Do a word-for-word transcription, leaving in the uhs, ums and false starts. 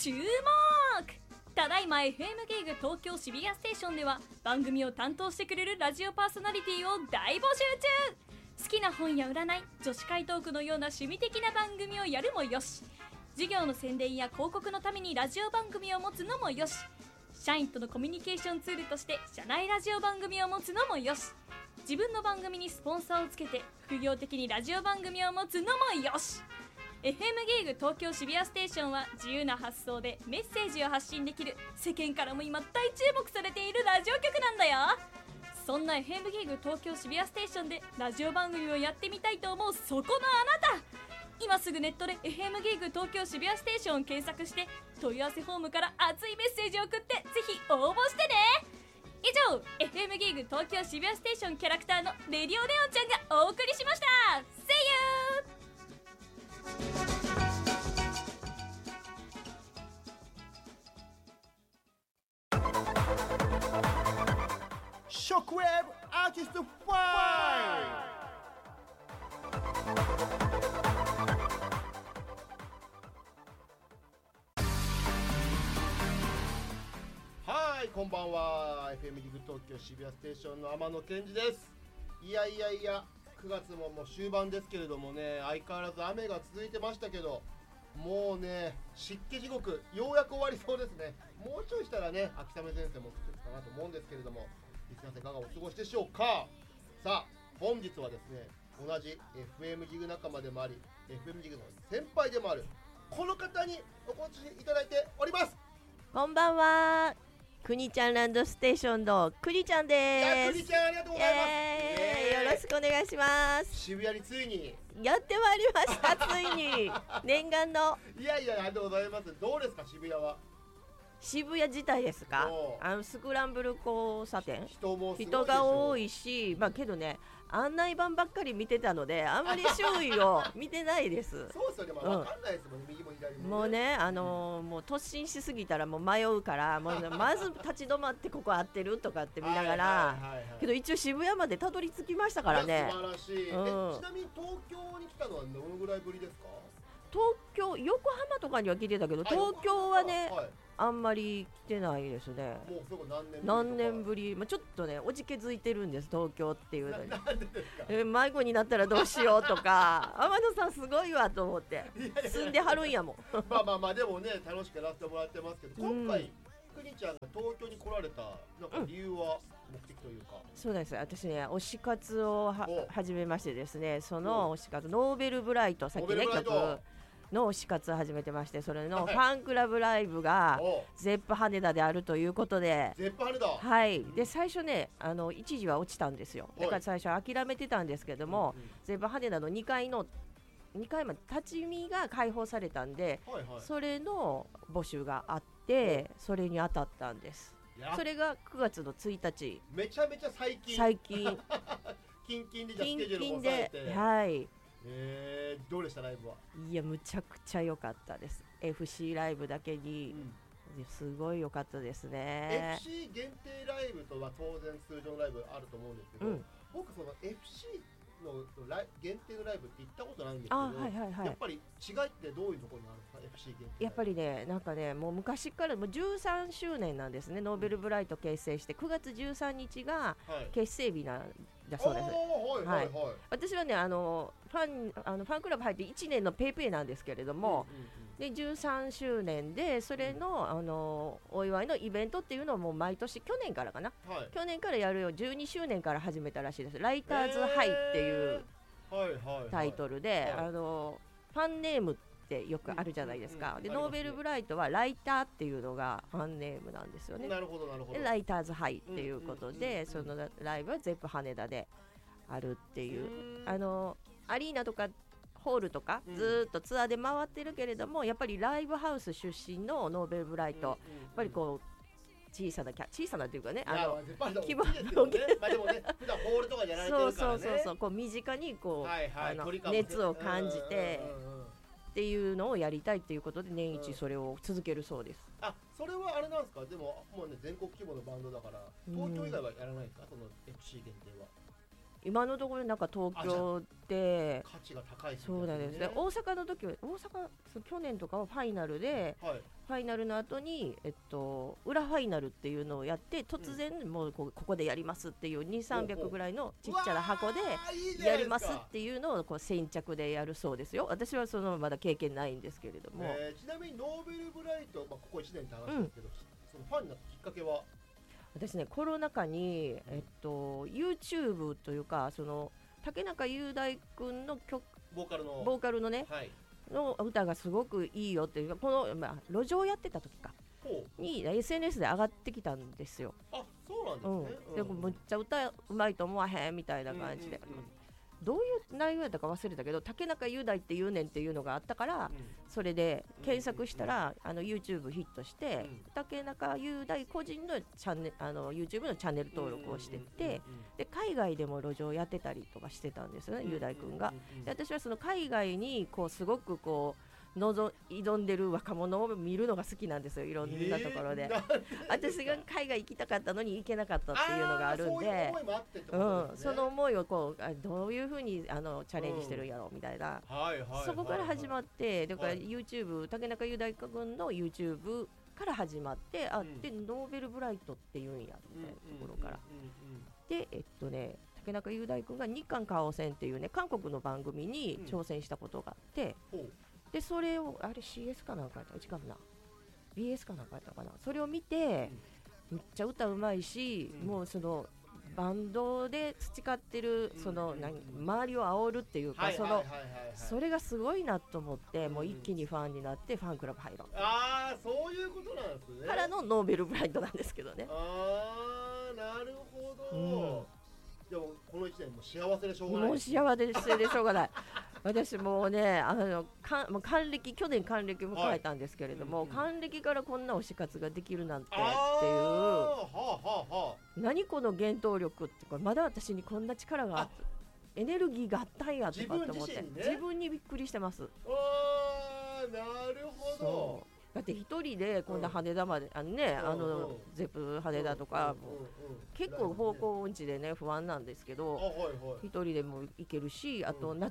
注目。ただいま エフエム ギグ東京渋谷ステーションでは番組を担当してくれるラジオパーソナリティを大募集中。好きな本や占い、女子会トークのような趣味的な番組をやるもよし、授業の宣伝や広告のためにラジオ番組を持つのもよし、社員とのコミュニケーションツールとして社内ラジオ番組を持つのもよし、自分の番組にスポンサーをつけて副業的にラジオ番組を持つのもよし。 エフエム ギグ東京渋谷ステーションは自由な発想でメッセージを発信できる、世間からも今大注目されているラジオ局なんだよ。そんな エフエム ギグ東京渋谷ステーションでラジオ番組をやってみたいと思うそこのあなた、今すぐネットで エフエム ギグ東京渋谷ステーションを検索して問い合わせフォームから熱いメッセージを送ってぜひ応募してね。以上 エフエム ギグ東京渋谷ステーションキャラクターのレディオネオンちゃんがお送りしました。 See you。 ショックウェーブアーティストファイはい、こんばんは。 エフエム ギグ東京渋谷ステーションの天野健二です。いやいやいや、くがつももう終盤ですけれどもね、相変わらず雨が続いてましたけど、もうね、湿気地獄ようやく終わりそうですね。もうちょいしたらね、秋雨前線も降ってくかなと思うんですけれども、リスナーさんいかがお過ごしでしょうか。さあ、本日はですね、同じ エフエム ギグ仲間でもあり エフエム ギグの先輩でもあるこの方にお越しいただいております。 こんばんは。くにちゃんランドステーションのくにちゃんいです。 や、くにちゃんありがとうございます。 えー、よろしくお願いします。 渋谷についにやってまいりましたついに念願のいやいや、ありがとうございます。どうですか渋谷は。 渋谷自体ですか。 おうあのスクランブル交差点、 人もすごいでしょ。 人が多いし、まあけどね、案内板ばっかり見てたのであまり周囲を見てないですそうですよね、まあ、 うん分かんないですもんね、右も左もね。 もうね、あのーもう突進しすぎたらもう迷うからもう、ね、まず立ち止まってここ合ってるとかって見ながら、 はいはいはいはい、 けど一応渋谷までたどり着きましたからね。 いや素晴らしい、 うんえちなみに東京に来たのはどのぐらいぶりですか。 東京、横浜とかには来てたけど東京はね、 はい、 あんまり来てないですね。 もうそこ何年ぶりとか。 何年ぶり、まあ、ちょっとねおじけづいてるんです東京っていうのに。 ななんでですか。 え迷子になったらどうしようとか天野さんすごいわと思っていやいや住んではるんやもんまあまあまあでもね、楽しくやらせてもらってますけど、 うん今回くにちゃんが東京に来られたなんか理由は、目的というか。 そうです、私ね推し活をはお始めましてですね、その推し活ノーベルブライト、さっきねノーベルブライト曲の推し活を始めてまして、それのはいファンクラブライブがおゼップ羽田であるということで、 ゼップ羽田。 はいで最初ねあの一時は落ちたんですよ。 はいだから最初諦めてたんですけども、 うんうんゼップ羽田のにかいのにかいまで立ち見が開放されたんで、 はいはい、 それの募集があってそれに当たったんです。 いやそれがくがつのついたち、 めちゃめちゃ最近最近キンキンでじゃあスキンケジュールキンも抑えて、 で、はいえー、どうでしたライブは。 いやむちゃくちゃ良かったです。 エフシー ライブだけに、 うん、 すごい良かったですね。 エフシー 限定ライブとは当然通常のライブあると思うんですけど、 うん僕その エフシー のライ限定のライブって行ったことないんですけど、 あはいはいはいやっぱり違いってどういうところにあるんですか エフシー 限定。 やっぱりねなんかねもう昔からもうじゅうさんしゅうねんなんですね。ノーベルブライト結成してくがつじゅうさんにちがはい、 結成日なんだそうです。 おーはいはいはい、 私はねあのファンあのファンクラブ入っていちねんのペイペイなんですけれども、 うんうんうんでじゅうさんしゅうねんでそれの、あのお祝いのイベントっていうのをもう毎年去年からかなはい去年からやるよじゅうにしゅうねんから始めたらしいです。ライターズハイっていうはいはいはいタイトルで、 はいあのファンネームってよくあるじゃないですか。 うんうんうんでありますねノーベルブライトはライターっていうのがファンネームなんですよね。 なるほどなるほど。 でライターズハイっていうことうんうんうんうんでそのライブはゼップ羽田であるっていううーんあのアリーナとかホールとかうんずーっとツアーで回ってるけれども、やっぱりライブハウス出身のノーベルブライト、やっぱりこう小さなキャ小さなというかね、あの規模規模ですよね。まあでもね、普段ホールとかやられてそうるからね。 そうそうそうこう身近にこう、 はいはい、 あの距離感もね熱を感じてうんうんうんうんっていうのをやりたいっていうことで年一それを続けるそうです。 あ、それはあれなんですか。でももうね全国規模のバンドだから東京以外はやらないですか、その エフシー 限定は。 今のところなんか東京で価値が高いですね。 そうなんですね。大阪の時は大阪そう去年とかはファイナルで、 はい。 ファイナルの後にえっと裏ファイナルっていうのをやって突然もうこうここでやりますっていうに、さんびゃくぐらいのちっちゃな箱でうわーいいじゃなやりいですかますっていうのをこう先着でやるそうですよ。私はそのまだ経験ないんですけれども、 えーちなみにノーベルブライト、まあ、ここいちねんって話ですけど、そのファンになったきっかけは。 私ねコロナ禍にえっと YouTube というかその竹中雄大君の曲ボーカルの。 ボーカルのねはい。 の歌がすごくいいよっていうかこの、まあ、路上やってた時かほう。 に エスエヌエス で上がってきたんですよ。 あ、そうなんですうんね。 でもむっちゃ歌うまいと思わへんみたいな感じで、 うんうんうんどういう内容やったか忘れたけど竹中雄大って言うねんっていうのがあったからそれで検索したらあの YouTube ヒットしてうん竹中雄大個人のチャンネルあの YouTube のチャンネル登録をしてってうんうんで海外でも路上やってたりとかしてたんですよねうんうん雄大君が。 うんうんで私はその海外にこうすごくこうのぞ挑んでる若者を見るのが好きなんですよいろんなところで、 えーなんで私が海外行きたかったのに行けなかったっていうのがあるんーそういうで思いもあってってこうん、 とですね。 その思いをこうあどういうふうにあのチャレンジしてるんやろうみたいな、 はいはいはいはい、 そこから始まってだからはい YouTube 竹中雄大君の YouTube から始まってあ、 うんでノーベルブライトっていうんやみたいなところから、 うんうんうんでえっとね竹中雄大君が日韓カオセンっていうね韓国の番組に挑戦したことがあって、 うんほうでそれをあれ シーエス かなんかやった違うな ビーエス かなんかやったかなそれを見て、めっちゃ歌うまいし、 うんもうそのバンドで培ってるその、 うん何周りを煽るっていうか、そのはいはいはいはいはいそれがすごいなと思って、 うんもう一気にファンになってファンクラブ入ろう、 ああそういうことなんですね。 からのノーベルブライトなんですけどね。 ああなるほど、 うんでもこのいちねんも幸せでしょうがないもう幸せでしょうがない私もうねあのかもう還暦去年還暦迎えたんですけれども、 はいうんうん還暦からこんな推し活ができるなんてっていうあーはあはあは何この原動力っていうかまだ私にこんな力がああエネルギーがあったんやとかって思って自分自身にね自分にびっくりしてます。 あーなるほそどうだって一人でこんな羽田まで、あのね、あうんうんのゼップ羽田とか、もううんうんうん結構方向音痴でね不安なんですけどあはいはい一人でも行けるしあとうん夏